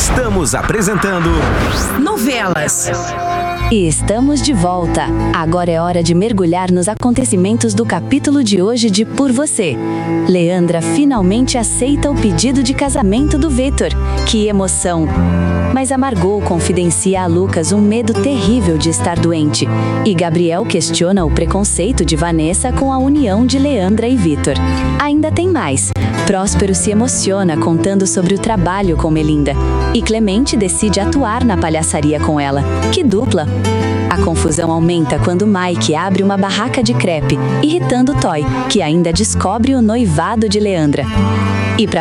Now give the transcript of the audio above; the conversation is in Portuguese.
Estamos apresentando Novelas. E estamos de volta. Agora é hora de mergulhar nos acontecimentos do capítulo de hoje de Por Você. Leandra finalmente aceita o pedido de casamento do Vitor. Que emoção! Mas a Margot confidencia a Lucas um medo terrível de estar doente. E Gabriel questiona o preconceito de Vanessa com a união de Leandra e Vitor. Ainda tem mais. Próspero se emociona contando sobre o trabalho com Melinda. E Clemente decide atuar na palhaçaria com ela. Que dupla! A confusão aumenta quando Mike abre uma barraca de crepe, irritando Toy, que ainda descobre o noivado de Leandra. E para